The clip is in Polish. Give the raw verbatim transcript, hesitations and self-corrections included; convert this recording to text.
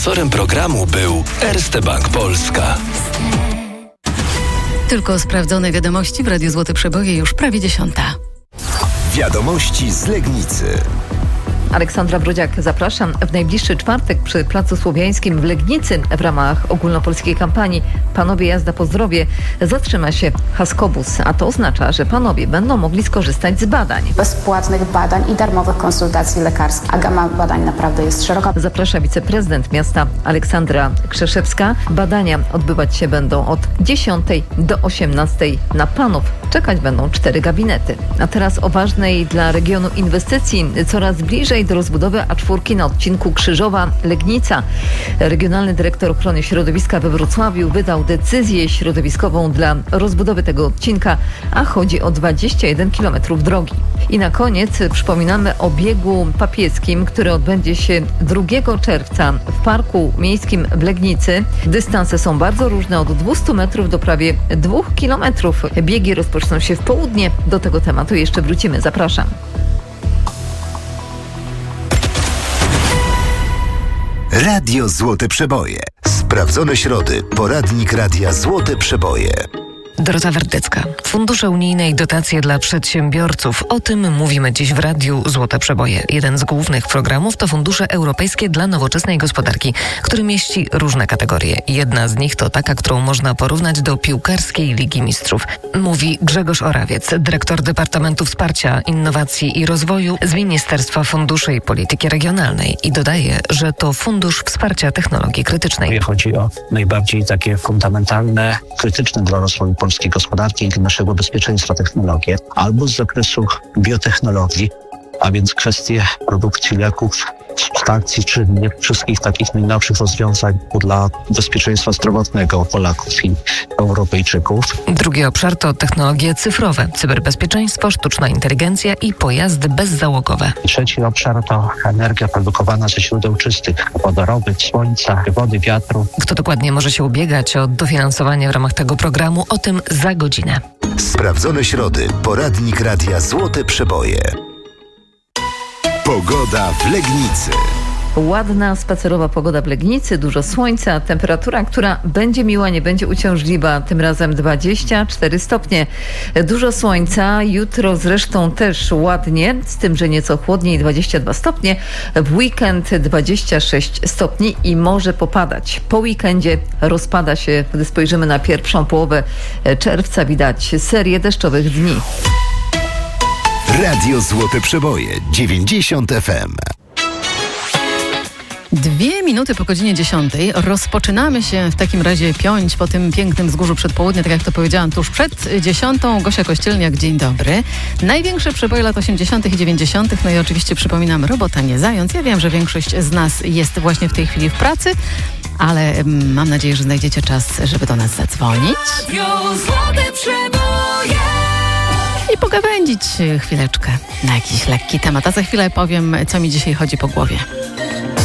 Sponsorem programu był Erste Bank Polska. Tylko sprawdzone wiadomości w Radiu Złote Przeboje już prawie dziesiąta. Wiadomości z Legnicy. Aleksandra Brodziak, zapraszam. W najbliższy czwartek przy Placu Słowiańskim w Legnicy w ramach ogólnopolskiej kampanii Panowie Jazda po zdrowie zatrzyma się Haskobus, a to oznacza, że panowie będą mogli skorzystać z badań. Bezpłatnych badań i darmowych konsultacji lekarskich, a gama badań naprawdę jest szeroka. Zaprasza wiceprezydent miasta Aleksandra Krzeszewska. Badania odbywać się będą od dziesiątej do osiemnastej na panów. Czekać będą cztery gabinety. A teraz o ważnej dla regionu inwestycji. Coraz bliżej do rozbudowy A cztery na odcinku Krzyżowa-Legnica. Regionalny dyrektor ochrony środowiska we Wrocławiu wydał decyzję środowiskową dla rozbudowy tego odcinka, a chodzi o dwadzieścia jeden kilometrów drogi. I na koniec przypominamy o biegu papieskim, który odbędzie się drugiego czerwca w Parku Miejskim w Legnicy. Dystanse są bardzo różne, od dwustu metrów do prawie dwóch kilometrów. Biegi rozpoczną się w południe. Do tego tematu jeszcze wrócimy. Zapraszam. Radio Złote Przeboje. Sprawdzone środy. Poradnik Radia Złote Przeboje. Dorota Werdecka. Fundusze unijne i dotacje dla przedsiębiorców. O tym mówimy dziś w Radiu Złote Przeboje. Jeden z głównych programów to Fundusze Europejskie dla Nowoczesnej Gospodarki, który mieści różne kategorie. Jedna z nich to taka, którą można porównać do piłkarskiej Ligi Mistrzów. Mówi Grzegorz Orawiec, dyrektor Departamentu Wsparcia, Innowacji i Rozwoju z Ministerstwa Funduszy i Polityki Regionalnej i dodaje, że to Fundusz Wsparcia Technologii Krytycznej. Chodzi o najbardziej takie fundamentalne, krytyczne dla rozwoju polskiej gospodarki i naszego bezpieczeństwa technologie, albo z zakresu biotechnologii, a więc kwestie produkcji leków, substancji czynnych, wszystkich takich najnowszych rozwiązań dla bezpieczeństwa zdrowotnego Polaków i Europejczyków. Drugi obszar to technologie cyfrowe, cyberbezpieczeństwo, sztuczna inteligencja i pojazdy bezzałogowe. Trzeci obszar to energia produkowana ze źródeł czystych, wodorowych, słońca, wody, wiatru. Kto dokładnie może się ubiegać o dofinansowanie w ramach tego programu? O tym za godzinę. Sprawdzone środy. Poradnik Radia Złote Przeboje. Pogoda w Legnicy. Ładna, spacerowa pogoda w Legnicy, dużo słońca, temperatura, która będzie miła, nie będzie uciążliwa, tym razem dwadzieścia cztery stopnie. Dużo słońca, jutro zresztą też ładnie, z tym, że nieco chłodniej, dwadzieścia dwa stopnie, w weekend dwadzieścia sześć stopni i może popadać. Po weekendzie rozpada się, gdy spojrzymy na pierwszą połowę czerwca, widać serię deszczowych dni. Radio Złote Przeboje, dziewięćdziesiąt F M. Dwie minuty po godzinie dziesiątej. Rozpoczynamy się w takim razie piąć po tym pięknym wzgórzu przedpołudnia, tak jak to powiedziałam, tuż przed dziesiątą. Gosia Kościelniak, dzień dobry. Największe przeboje lat osiemdziesiątych i dziewięćdziesiątych. No i oczywiście przypominam, robota nie zając. Ja wiem, że większość z nas jest właśnie w tej chwili w pracy, ale mm, mam nadzieję, że znajdziecie czas, żeby do nas zadzwonić. Radio Złote Przeboje. I pogawędzić chwileczkę na jakiś lekki temat. A za chwilę powiem, co mi dzisiaj chodzi po głowie.